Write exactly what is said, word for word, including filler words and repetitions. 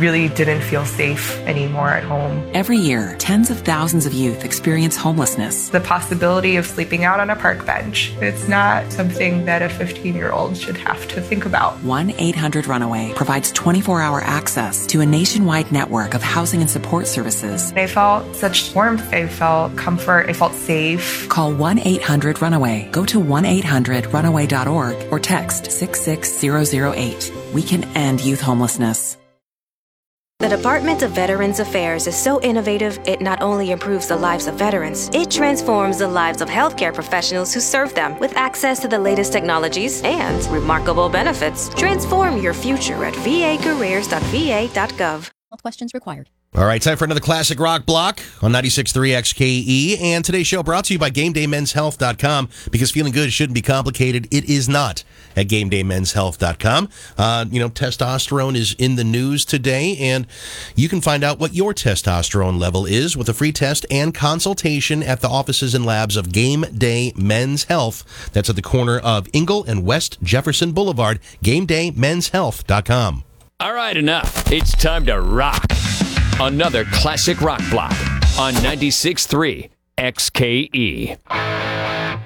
really didn't feel safe anymore at home. Every year, tens of thousands of youth experience homelessness. The possibility of sleeping out on a park bench, it's not something that a fifteen-year-old should have to think about. one eight hundred runaway provides twenty-four hour access to a nationwide network of housing and support services. I felt such warmth. I felt comfort. I felt safe. Call one eight hundred runaway. Go to one eight hundred runaway dot org or text six six zero zero eight. We can end youth homelessness. The Department of Veterans Affairs is so innovative, it not only improves the lives of veterans, it transforms the lives of healthcare professionals who serve them with access to the latest technologies and remarkable benefits. Transform your future at v a careers dot v a dot gov. Questions required. All right, time for another classic rock block on ninety-six point three X K E. And today's show brought to you by Game Day Men's Health dot com, because feeling good shouldn't be complicated. It is not at Game Day Men's Health dot com. Uh, you know, testosterone is in the news today, and you can find out what your testosterone level is with a free test and consultation at the offices and labs of Game Day Men's Health. That's at the corner of Ingle and West Jefferson Boulevard. Game Day Men's Health dot com. All right, enough. It's time to rock. Another classic rock block on ninety-six point three X K E.